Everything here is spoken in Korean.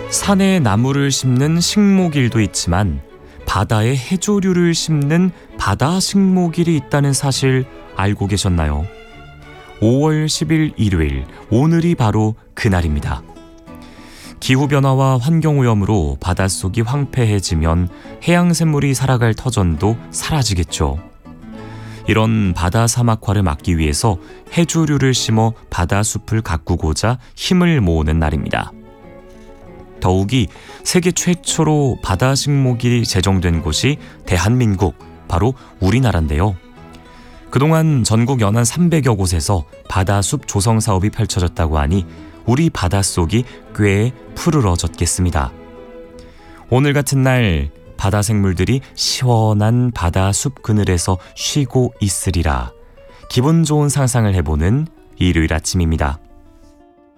산에 나무를 심는 식목일도 있지만 바다에 해조류를 심는 바다 식목일이 있다는 사실 알고 계셨나요? 5월 10일 일요일, 오늘이 바로 그날입니다. 기후변화와 환경오염으로 바닷속이 황폐해지면 해양생물이 살아갈 터전도 사라지겠죠. 이런 바다 사막화를 막기 위해서 해조류를 심어 바다숲을 가꾸고자 힘을 모으는 날입니다. 더욱이 세계 최초로 바다 식목일이 제정된 곳이 대한민국, 바로 우리나라인데요. 그동안 전국 연안 300여 곳에서 바다숲 조성 사업이 펼쳐졌다고 하니 우리 바닷속이 꽤 푸르러졌겠습니다. 오늘 같은 날 바다 생물들이 시원한 바다숲 그늘에서 쉬고 있으리라 기분 좋은 상상을 해보는 일요일 아침입니다.